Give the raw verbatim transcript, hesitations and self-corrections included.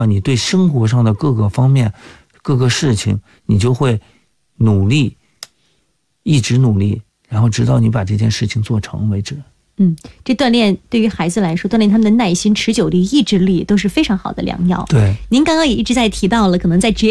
啊，你对生活上的各个方面、各个事情，你就会努力，一直努力，然后直到你把这件事情做成为止。 嗯，这锻炼对于孩子来说，锻炼他们的耐心、持久力、意志力都是非常好的良药。 对， 您刚刚也一直在提到了，可能在职业